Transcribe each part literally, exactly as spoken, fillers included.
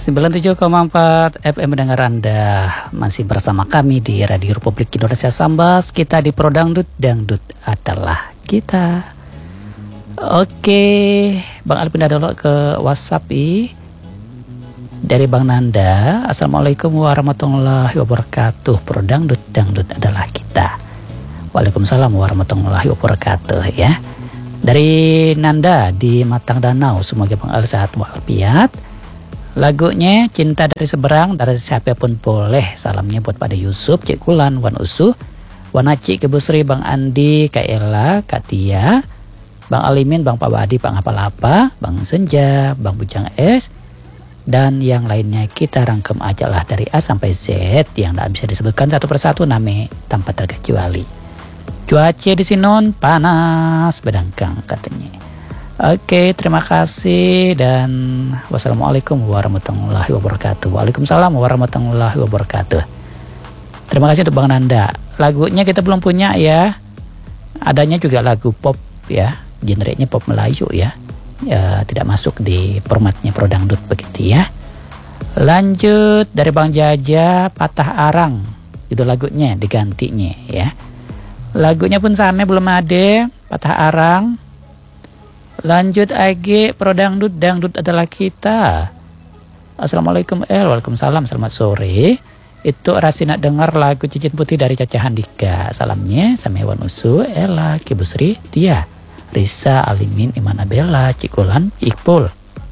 sembilan puluh tujuh koma empat F M mendengar Anda masih bersama kami di Radio Republik Indonesia Sambas. Kita di Pro Dangdut, Dangdut adalah kita. Oke, Bang Alvin ada lo ke WhatsApp i dari Bang Nanda. Assalamualaikum warahmatullahi wabarakatuh. Pro Dangdut, Dangdut adalah kita. Waalaikumsalam warahmatullahi wabarakatuh ya. Dari Nanda di Matang Danau, semoga Bang Al sehat walafiat. Lagunya Cinta dari Seberang dari siapapun boleh. Salamnya buat pada Yusuf, Cik Kulan, Wan Usuh, Wan Aci, Ke Busri, Bang Andi, Kak Ella, Kak Tia, Bang Alimin, Bang Pak Wadi, Bang Apa-Lapa, Bang Senja, Bang Bujang Es, dan yang lainnya. Kita rangkem aja lah dari A sampai Z yang tak bisa disebutkan satu persatu nama tanpa terkecuali. Cuaca di Sinon panas bedangkang katanya. Oke, terima kasih dan wassalamualaikum warahmatullahi wabarakatuh. Waalaikumsalam warahmatullahi wabarakatuh. Terima kasih untuk Bang Nanda. Lagunya kita belum punya ya. Adanya juga lagu pop ya, genrenya pop Melayu ya. Ya, tidak masuk di formatnya Pro Dangdut begitu ya. Lanjut dari Bang Jaja, Patah Arang. Judul lagunya digantinya ya. Lagunya pun sama belum ada, Patah Arang. Lanjut lagi Pro Dangdut, Dangdut adalah kita. Assalamualaikum El, waalaikumsalam, selamat sore. Itu Rasina dengar lagu Cincin Putih dari Caca Handika. Salamnya sama Wan Usu, Ella, Kibusri, Tia, Risa, Alimin, Iman Abela, Cikulan, Iqbal.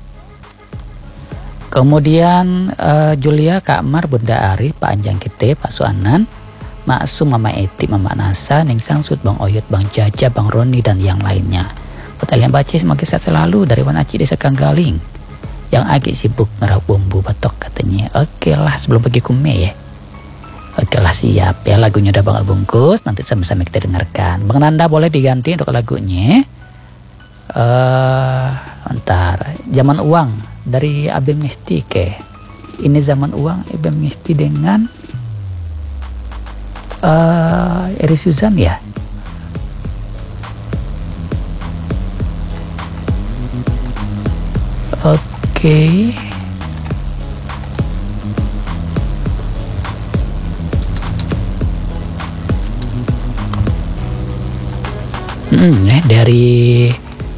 Kemudian uh, Julia, Kak Mar, Bunda Ari, Pak Anjang Kite, Pak Suanan, Maksum, Mama Eti, Mama Nasa, Ning Sangsud, Bang Oyot, Bang Jaja, Bang Roni, dan yang lainnya. Petalian baca semoga sehat selalu dari Wan Aci Desa Kanggaling yang agak sibuk ngeraup bumbu batok katanya. Oke lah sebelum pergi kume ya. Oke lah siap ya, lagunya udah bakal bungkus, nanti sama-sama kita dengarkan. Bang Nanda boleh diganti untuk lagunya. Uh, Bentar, Zaman Uang dari Abim Ngesti ke. Ini Zaman Uang Abim Ngesti dengan uh, Eri Suzan ya. Oke. Okay. Hmm, eh, dari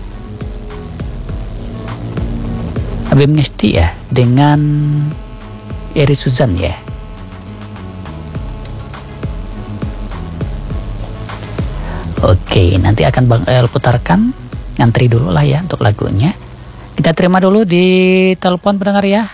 Abim Ngesti ya dengan Eri Suzan ya. Oke, nanti akan Bang El putarkan. Ngantri dulu lah ya untuk lagunya. Kita terima dulu di telepon pendengar ya.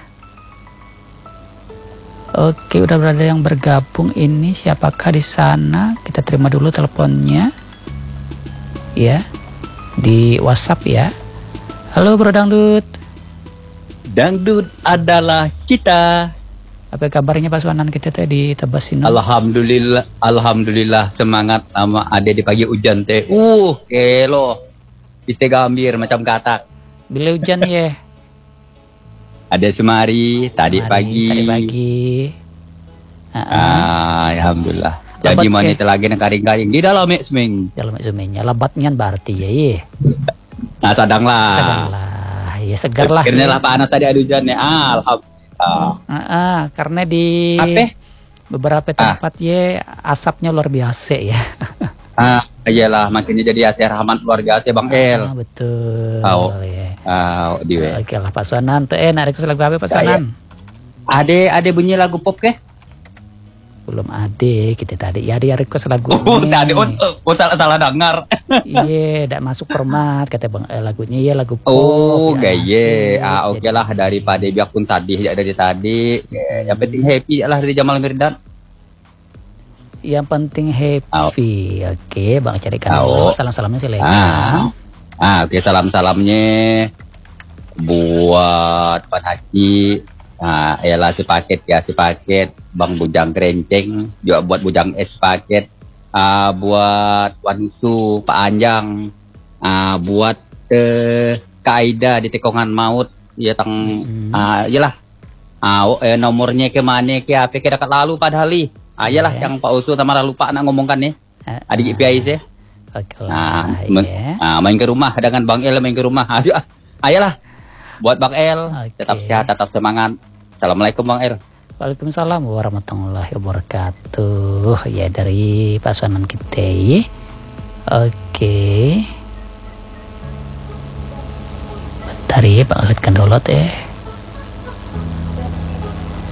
Oke, udah berada yang bergabung ini. Siapakah di sana? Kita terima dulu teleponnya. Ya, di WhatsApp ya. Halo Bro Dangdut. Dangdut adalah kita. Apa kabarnya Pak Suanan kita tadi di Tebasin? Alhamdulillah, alhamdulillah semangat sama ade di pagi hujan teh. Uh, kelo. Bisa gambir macam katak. Bila hujan ya. Ada semari tadi Mari, pagi. Tadi pagi. Uh-uh. Ah, alhamdulillah. Jadi mana itu lagi nekaring-karing di dalam mek seming. Dalam mek semingnya lebatnya berarti ya ye. Nah, sadang lah. Sedang lah. Ya segar lah. Akhirnya lah panas tadi ada hujannya. Ah, alhamdulillah. Uh-uh, karena di Apa? beberapa tempat ah. ya asapnya luar biasa ya. Ah, iyalah makanya jadi asih rahmat luar biasa Bang El. Ah, betul. Oh, ya. Ah, di we. Oke lah Pak Suanan, tuh enak request lagu apa Pak Suanan? Ade ade bunyi lagu pop ke? Belum ada, kita tadi ya ada request lagu. Oh, tadi oh, oh salah salah dengar. Iya, tidak masuk format kata Bang eh, lagunya ya lagu pop. Oh, ya, gaya. Ah, oke okay lah jadi, daripada biarpun sedih ya dari tadi. Hmm. Yang penting happy lah dari Jamal Mirdad. Yang penting happy. Oh. Oke, Bang carikan oh. dulu salam-salamnya si Lena. Ah, ah oke okay, salam-salamnya buat Pak Haji. Nah, ialah sepaket ya sepaket Bang Bujang Kerenceng, juga buat Bujang Es paket. Ah, buat Wanusu, Pak Anjang. Ah, buat eh, Kaida di Tekongan Maut. Ya tang hmm. ah iyalah. Ah, eh, nomornya ke mana ke apa ke dekat lalu padahal li. Ah, iyalah yeah. Yang Pak Usu tamara lupa nak ngomongkan nih. Uh, Adik P I sih. Oke. Nah, yeah. ah, main ke rumah dengan Bang El main ke rumah. Ayo, ayolah. Buat Bang El, okay. Tetap sehat, tetap semangat. Assalamualaikum Bang Er. Waalaikumsalam warahmatullahi wabarakatuh. Ya, dari Pak Suanan kita ya. Oke. Bentar ya, Pak, lihatkan download ya.